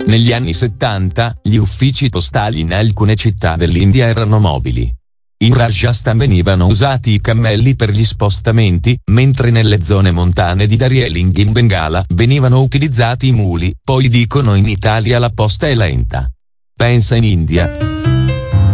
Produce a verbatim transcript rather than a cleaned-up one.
Negli anni settanta, gli uffici postali in alcune città dell'India erano mobili. In Rajasthan venivano usati i cammelli per gli spostamenti, mentre nelle zone montane di Darjeeling in Bengala venivano utilizzati i muli. Poi dicono in Italia la posta è lenta. Pensa in India.